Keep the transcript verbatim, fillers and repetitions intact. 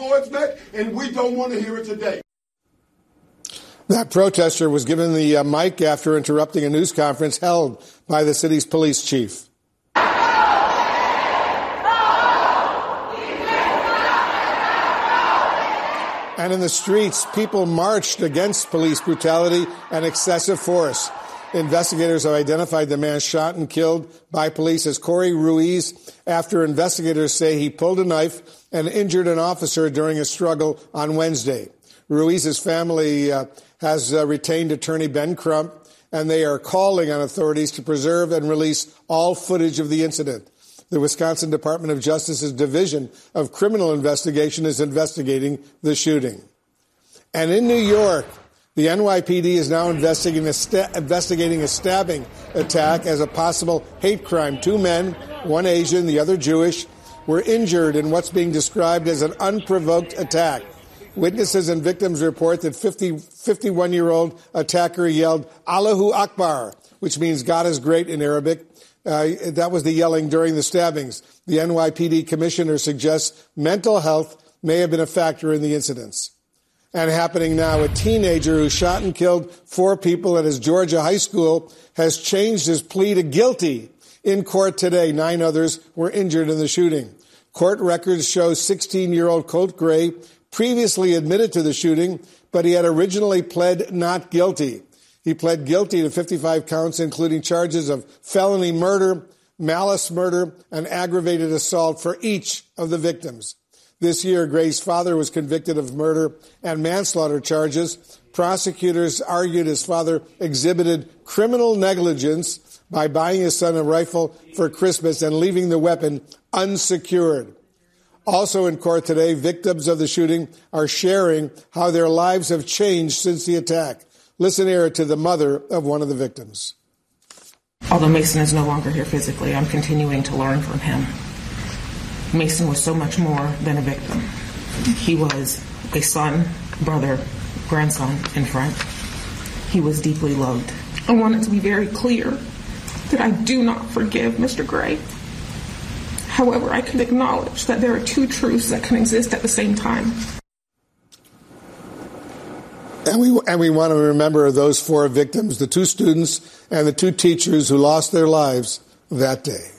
Floyd's neck, and we don't want to hear it today. That protester was given the uh, mic after interrupting a news conference held by the city's police chief. And in the streets, people marched against police brutality and excessive force. Investigators have identified the man shot and killed by police as Corey Ruiz after investigators say he pulled a knife and injured an officer during a struggle on Wednesday. Ruiz's family uh, has uh, retained attorney Ben Crump, and they are calling on authorities to preserve and release all footage of the incident. The Wisconsin Department of Justice's Division of Criminal Investigation is investigating the shooting. And in New York, the N Y P D is now investigating a, sta- investigating a stabbing attack as a possible hate crime. Two men, one Asian, the other Jewish, were injured in what's being described as an unprovoked attack. Witnesses and victims report that fifty, fifty-one-year-old attacker yelled, Allahu Akbar, which means God is great in Arabic. Uh, that was the yelling during the stabbings. The N Y P D commissioner suggests mental health may have been a factor in the incidents. And happening now, a teenager who shot and killed four people at his Georgia high school has changed his plea to guilty in court today. Nine others were injured in the shooting. Court records show sixteen-year-old Colt Gray previously admitted to the shooting, but he had originally pled not guilty. He pled guilty to fifty-five counts, including charges of felony murder, malice murder, and aggravated assault for each of the victims. This year, Gray's father was convicted of murder and manslaughter charges. Prosecutors argued his father exhibited criminal negligence by buying his son a rifle for Christmas and leaving the weapon unsecured. Also in court today, victims of the shooting are sharing how their lives have changed since the attack. Listen here to the mother of one of the victims. Although Mason is no longer here physically, I'm continuing to learn from him. Mason was so much more than a victim. He was a son, brother, grandson, and friend. He was deeply loved. I want it to be very clear that I do not forgive Mister Gray. However, I can acknowledge that there are two truths that can exist at the same time. And we and we want to remember those four victims, the two students and the two teachers who lost their lives that day.